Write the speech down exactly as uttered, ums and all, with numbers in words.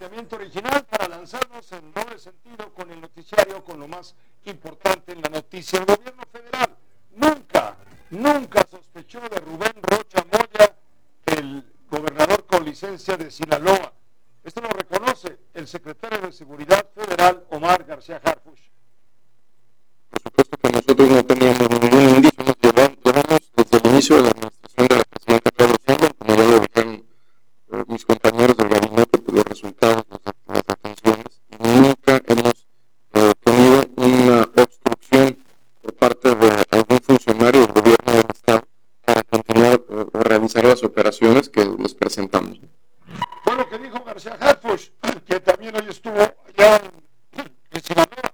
planteamiento original para lanzarnos en doble sentido con el noticiario, con lo más importante en la noticia. El gobierno federal nunca, nunca sospechó de Rubén Rocha Moya, el gobernador con licencia de Sinaloa. Esto lo reconoce el secretario de Seguridad Federal, Omar García Harfuch. Por supuesto que nosotros no teníamos ningún indicio, nos llevamos, llevamos desde el inicio de la administración de la presidenta Claudia Sheinbaum, como ya lo dijeron eh, mis compañeros del gabinete, pues los resultados, las, las detenciones, y nunca hemos eh, tenido una obstrucción por parte de algún funcionario del gobierno del Estado para continuar eh, a realizar las operaciones que les presentamos. Fue lo que dijo García Harfuch, que también hoy estuvo allá en, en Sinaloa.